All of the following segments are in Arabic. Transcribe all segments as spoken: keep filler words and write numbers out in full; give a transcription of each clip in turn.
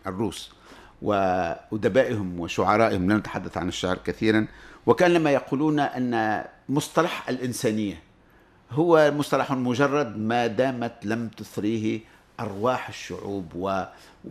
الروس وأدبائهم وشعرائهم، لم نتحدث عن الشعر كثيرا، وكان لما يقولون أن مصطلح الإنسانية هو مصطلح مجرد ما دامت لم تثريه أرواح الشعوب و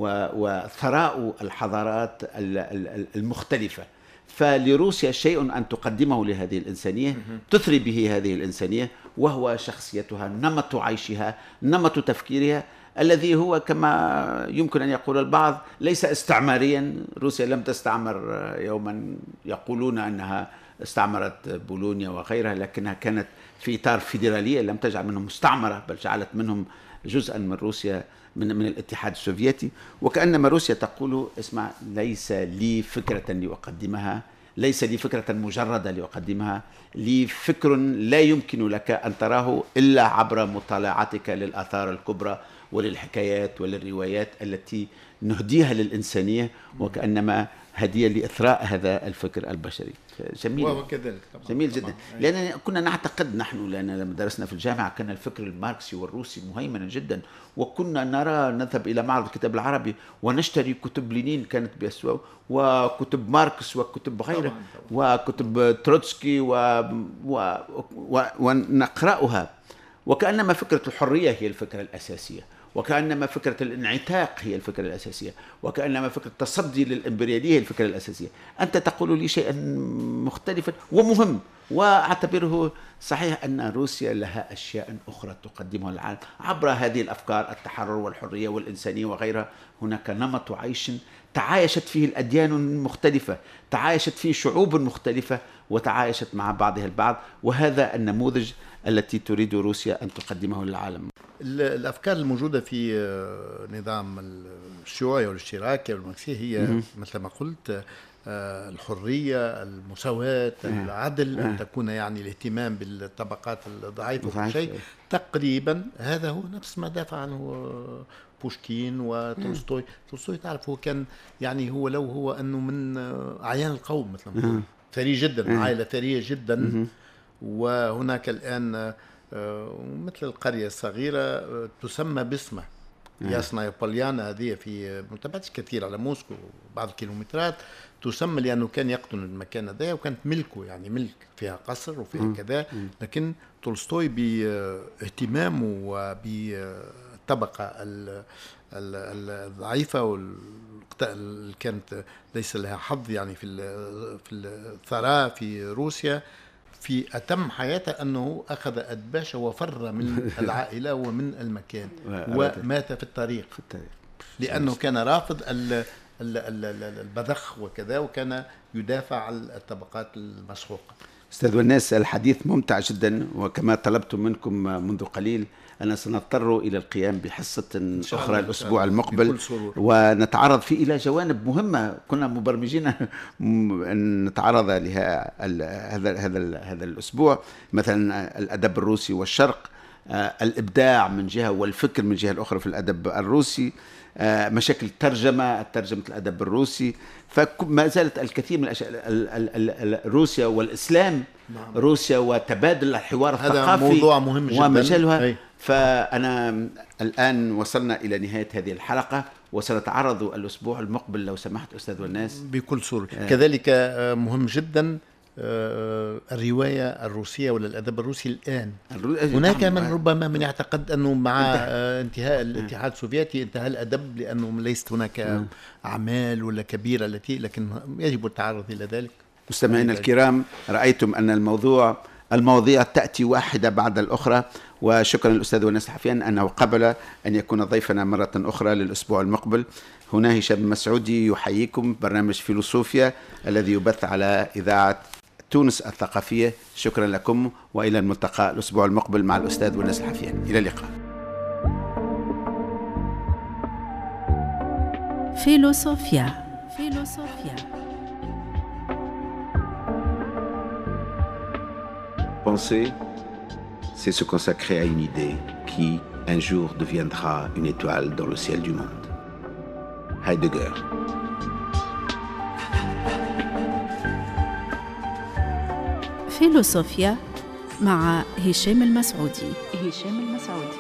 وثراء الحضارات المختلفة. فلروسيا شيء أن تقدمه لهذه الإنسانية، تثري به هذه الإنسانية، وهو شخصيتها، نمط عيشها، نمط تفكيرها، الذي هو كما يمكن أن يقول البعض ليس استعماريا. روسيا لم تستعمر يوما، يقولون أنها استعمرت بولونيا وغيرها، لكنها كانت في إطار فيدرالية، لم تجعل منهم مستعمرة، بل جعلت منهم جزءا من روسيا، من من الاتحاد السوفيتي. وكأنما روسيا تقول اسمع، ليس لي فكرة لأقدمها، ليس لي فكرة مجردة لأقدمها، لي فكر لا يمكن لك أن تراه إلا عبر مطالعتك للآثار الكبرى وللحكايات وللروايات التي نهديها للإنسانية، وكأنما هدية لإثراء هذا الفكر البشري. جميل، وهو كذلك طبعا. جميل جدا، لأن كنا نعتقد نحن، لأن لما درسنا في الجامعة كان الفكر الماركسي والروسي مهيمنا جدا، وكنا نرى نذهب إلى معرض الكتاب العربي ونشتري كتب لينين كانت بأسواق، وكتب ماركس وكتب غيره، وكتب تروتسكي و... و... و... ونقرأها، وكأنما فكرة الحرية هي الفكرة الأساسية، وكأنما فكرة الانعتاق هي الفكرة الأساسية، وكأنما فكرة التصدي للإمبريالية هي الفكرة الأساسية. أنت تقول لي شيئا مختلفا ومهم، وأعتبره صحيح أن روسيا لها أشياء أخرى تقدمها للعالم عبر هذه الأفكار، التحرر والحرية والإنسانية وغيرها. هناك نمط عيش تعايشت فيه الأديان المختلفة، تعايشت فيه شعوب مختلفة، وتعايشت مع بعضها البعض، وهذا النموذج التي تريد روسيا أن تقدمه للعالم. الأفكار الموجودة في نظام الشيوعي والاشتراكي والماركسية هي مثل ما قلت الحرية، المساواة، العدل، أن تكون يعني الاهتمام بالطبقات الضعيفة وكل شيء. تقريبا هذا هو نفس ما دافع عنه بوشكين وتولستوي. تولستوي تعرف هو كان يعني هو لو هو أنه من أعيان القوم مثل ما نقول، ثري جدا، عائلة ثرية جدا. وهناك الآن مثل القرية الصغيرة تسمى باسمه، ياسنايا بوليانا، هذه في متابعتش كثير على موسكو بعض الكيلومترات، تسمى لأنه كان يقطن المكان هذا، وكانت ملكه، يعني ملك فيها قصر وفيها كذا. لكن تولستوي باهتمامه وبالطبقة الضعيفة واللي كانت ليس لها حظ يعني في في الثراء في روسيا، في أتم حياته أنه أخذ أدباشه وفر من العائلة ومن المكان ومات في الطريق، في الطريق لأنه كان رافض البذخ وكذا، وكان يدافع عن الطبقات المسحوقة. أستاذ والناس، الحديث ممتع جدا، وكما طلبت منكم منذ قليل أنا سنضطر إلى القيام بحصة أخرى الأسبوع المقبل، ونتعرض فيه إلى جوانب مهمة كنا مبرمجين أن نتعرض لها هذا هذا هذا الأسبوع، مثلا الأدب الروسي والشرق، الإبداع من جهة والفكر من جهة الأخرى في الأدب الروسي، مشاكل الترجمة، ترجمة الأدب الروسي. فما زالت الكثير من الأشياء، روسيا والإسلام، روسيا وتبادل الحوار الثقافي، هذا موضوع مهم جدا ومجالها. فأنا الآن وصلنا إلى نهاية هذه الحلقة، وسنتعرض الأسبوع المقبل لو سمحت أستاذ والناس بكل سرور. آه. كذلك مهم جدا الرواية الروسية ولا الأدب الروسي الآن. هناك من ربما من يعتقد أنه مع انتهاء الاتحاد السوفيتي انتهى الأدب، لأنه ليست هناك أعمال ولا كبيرة التي، لكن يجب التعرض إلى ذلك. مستمعينا الكرام، رأيتم أن الموضوع المواضيع تأتي واحدة بعد الأخرى، وشكرا للأستاذ والناس الحفيان أنه قبل أن يكون ضيفنا مرة أخرى للأسبوع المقبل. هنا هشام المسعودي يحييكم، برنامج فيلوسوفيا الذي يبث على إذاعة تونس الثقافية. شكرا لكم، وإلى الملتقى الأسبوع المقبل مع الأستاذ والناس الحفيان. إلى اللقاء. فيلوسوفيا فيلوسوفيا Penser, c'est se consacrer à une idée qui, un jour, deviendra une étoile dans le ciel du monde. Heidegger. فيلوسوفيا مع هشام المسعودي. هشام المسعودي.